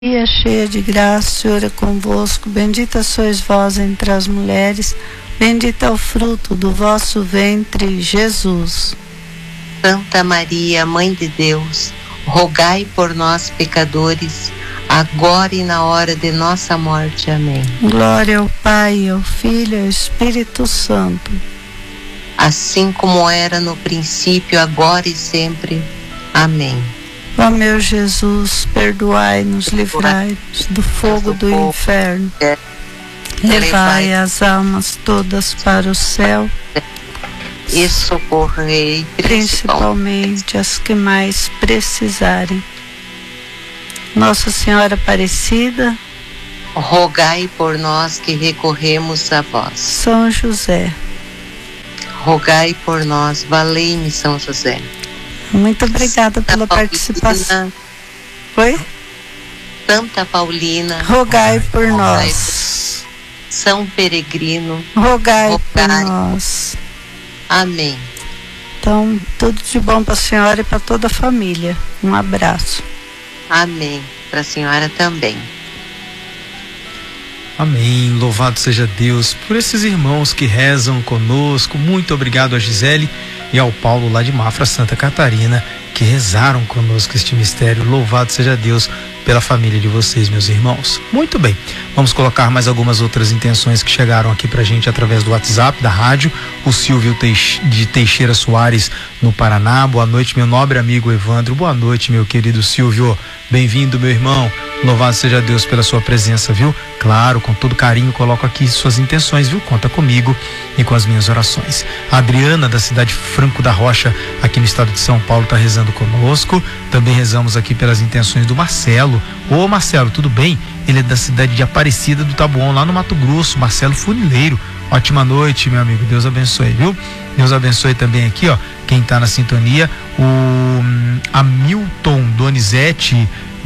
Maria, cheia de graça, o Senhor é convosco, bendita sois vós entre as mulheres, bendito é o fruto do vosso ventre, Jesus. Santa Maria, Mãe de Deus, rogai por nós, pecadores, agora e na hora de nossa morte. Amém. Glória ao Pai, ao Filho e ao Espírito Santo. Assim como era no princípio, agora e sempre. Amém. Ó meu Jesus, perdoai-nos, livrai-nos do fogo do inferno. Levai as almas todas para o céu e socorrei principalmente as que mais precisarem. Nossa Senhora Aparecida, rogai por nós que recorremos a vós. São José, rogai por nós. Valei-me, São José. Muito obrigada pela participação. Oi? Santa Paulina, rogai por nós. São Peregrino, rogai por nós. Amém. Então, tudo de bom para a senhora e para toda a família. Um abraço. Amém. Para a senhora também. Amém. Louvado seja Deus por esses irmãos que rezam conosco. Muito obrigado a Gisele e ao Paulo lá de Mafra, Santa Catarina, que rezaram conosco este mistério. Louvado seja Deus pela família de vocês, meus irmãos. Muito bem, vamos colocar mais algumas outras intenções que chegaram aqui pra gente através do WhatsApp da rádio. O Silvio de Teixeira Soares, no Paraná. Boa noite, meu nobre amigo Evandro. Boa noite, meu querido Silvio. Bem-vindo, meu irmão. Louvado seja Deus pela sua presença, viu? Claro, com todo carinho coloco aqui suas intenções, viu? Conta comigo e com as minhas orações. A Adriana, da cidade Franco da Rocha, aqui no estado de São Paulo, está rezando conosco. Também rezamos aqui pelas intenções do Marcelo. Ô Marcelo, tudo bem? Ele é da cidade de Aparecida do Taboão, lá no Mato Grosso. Marcelo Funileiro. Ótima noite, meu amigo. Deus abençoe, viu? Deus abençoe também aqui, ó, quem tá na sintonia, o Hamilton Donizete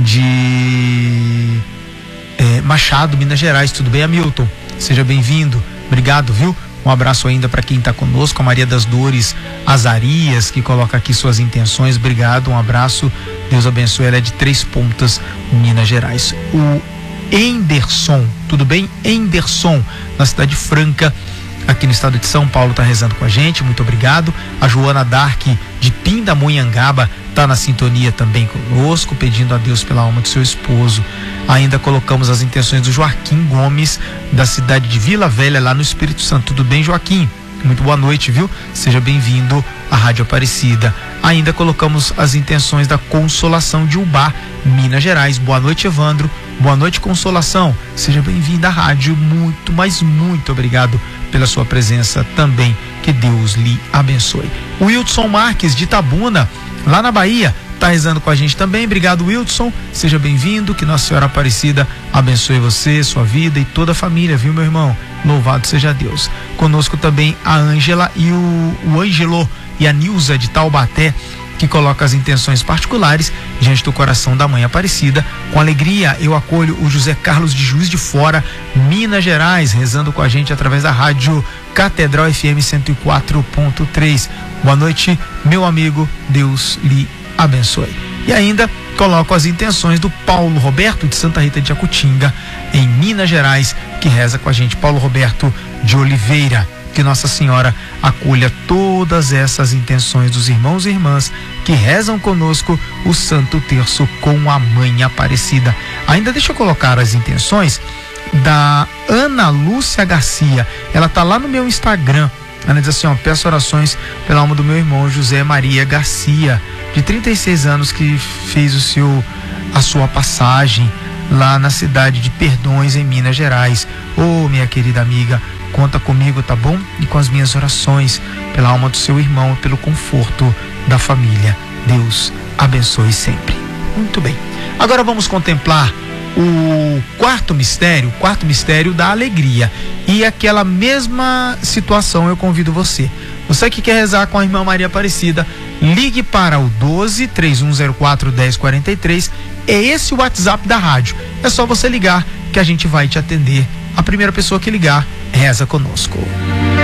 de Machado, Minas Gerais. Tudo bem, Hamilton? Seja bem-vindo. Obrigado, viu? Um abraço ainda para quem está conosco, a Maria das Dores Azarias, que coloca aqui suas intenções. Obrigado, um abraço. Deus abençoe. Ela é de Três Pontas, Minas Gerais. O Enderson, tudo bem? Enderson, na Cidade Franca, aqui no estado de São Paulo, está rezando com a gente. Muito obrigado. A Joana Dark, de Pindamonhangaba, está na sintonia também conosco, pedindo a Deus pela alma do seu esposo. Ainda colocamos as intenções do Joaquim Gomes, da cidade de Vila Velha, lá no Espírito Santo. Tudo bem, Joaquim? Muito boa noite, viu? Seja bem-vindo à Rádio Aparecida. Ainda colocamos as intenções da Consolação de Ubá, Minas Gerais. Boa noite, Evandro. Boa noite, Consolação. Seja bem-vinda à rádio. Muito, mas muito obrigado pela sua presença também. Que Deus lhe abençoe. O Wilson Marques, de Itabuna, lá na Bahia, está rezando com a gente também. Obrigado, Wilson. Seja bem-vindo. Que Nossa Senhora Aparecida abençoe você, sua vida e toda a família, viu, meu irmão? Louvado seja Deus. Conosco também a Ângela e o Ângelo e a Nilza, de Taubaté, que coloca as intenções particulares diante do coração da Mãe Aparecida. Com alegria eu acolho o José Carlos de Juiz de Fora, Minas Gerais, rezando com a gente através da rádio Catedral FM 104.3. Boa noite, meu amigo. Deus lhe abençoe. E ainda coloco as intenções do Paulo Roberto, de Santa Rita de Jacutinga, em Minas Gerais, que reza com a gente. Paulo Roberto de Oliveira. Que Nossa Senhora acolha todas essas intenções dos irmãos e irmãs que rezam conosco o Santo Terço com a Mãe Aparecida. Ainda deixa eu colocar as intenções da Ana Lúcia Garcia. Ela tá lá no meu Instagram. Ela diz assim, ó: peço orações pela alma do meu irmão José Maria Garcia, de 36 anos, que fez a sua passagem lá na cidade de Perdões, em Minas Gerais. Ô, minha querida amiga, conta comigo, tá bom? E com as minhas orações pela alma do seu irmão, pelo conforto da família. Deus abençoe sempre. Muito bem. Agora vamos contemplar o quarto mistério da alegria. E aquela mesma situação eu convido você. Você que quer rezar com a irmã Maria Aparecida, ligue para o 12-3104-1043. É esse o WhatsApp da rádio. É só você ligar que a gente vai te atender. A primeira pessoa que ligar, reza conosco.